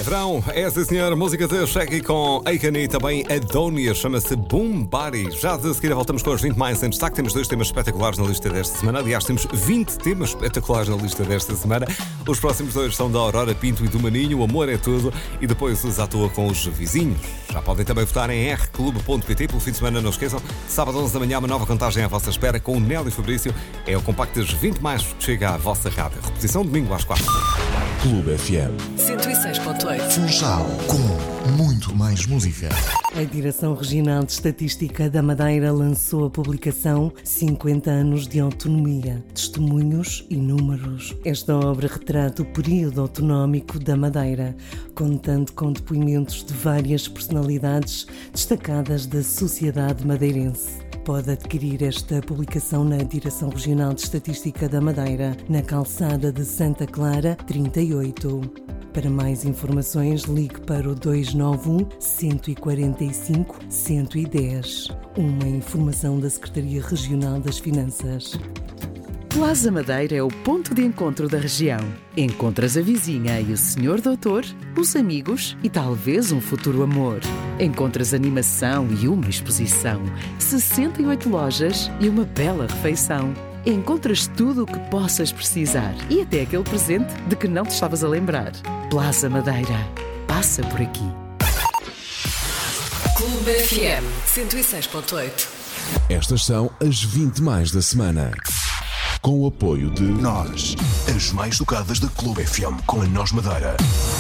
Verão, é sim senhor, música de Shaggy com Aiken e também Adonia, chama-se Boom Body. Já de seguida voltamos com os 20 mais em destaque. Temos 2 temas espetaculares na lista desta semana. Aliás, temos 20 temas espetaculares na lista desta semana. Os próximos 2 são da Aurora Pinto e do Maninho, O Amor é Tudo, e depois os à toa com os vizinhos. Já podem também votar em rclube.pt. Pelo fim de semana, não esqueçam, sábado 11 da manhã, uma nova contagem à vossa espera com o Nélio e Fabrício. É o compacto das 20 mais que chega à vossa rádio. Repetição domingo às 4. Clube FM 106.8. Funchal, com muito mais música. A Direção Regional de Estatística da Madeira lançou a publicação 50 anos de autonomia, testemunhos e números. Esta obra retrata o período autonómico da Madeira, contando com depoimentos de várias personalidades destacadas da sociedade madeirense. Pode adquirir esta publicação na Direção Regional de Estatística da Madeira, na calçada de Santa Clara 38. Para mais informações, ligue para o 291 145 110. Uma informação da Secretaria Regional das Finanças. Plaza Madeira é o ponto de encontro da região. Encontras a vizinha e o senhor doutor, os amigos e talvez um futuro amor. Encontras animação e uma exposição, 68 lojas e uma bela refeição. Encontras tudo o que possas precisar e até aquele presente de que não te estavas a lembrar. Plaza Madeira. Passa por aqui. Clube FM 106.8. Estas são as 20 mais da semana. Com o apoio de Nós, as mais tocadas da Clube FM com a Nós Madeira.